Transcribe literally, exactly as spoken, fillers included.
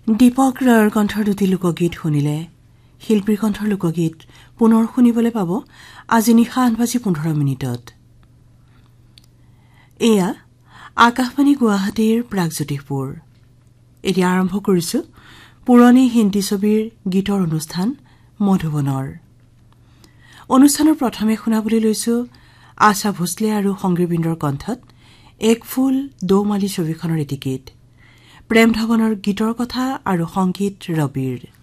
দীপক ৰায়ৰ কণ্ঠৰ দুটি লোকগীত শুনিলে শিল্পীৰ কণ্ঠৰ লোকগীত পুনৰ শুনিবলৈ পাব আজি নিশা আঠ বাজি পোন্ধৰ মিনিটত। এয়া আকাশবাণী গুৱাহাটীৰ প্ৰাগজ্যোতিষপুৰ। এতিয়া আৰম্ভ কৰিছো পুৰণি হিন্দী ছবিৰ গীতৰ অনুষ্ঠান মধুবনৰ। অনুষ্ঠানৰ প্ৰথমে শুনাবলৈ লৈছো আশা ভোছলে আৰু সংগীতবৃন্দৰ কণ্ঠত এক ফুল দো মালি ছবিখনৰ এটি গীত। প্ৰেম ধৱনৰ গীতৰ কথা আৰু সংগীত ৰবিৰ।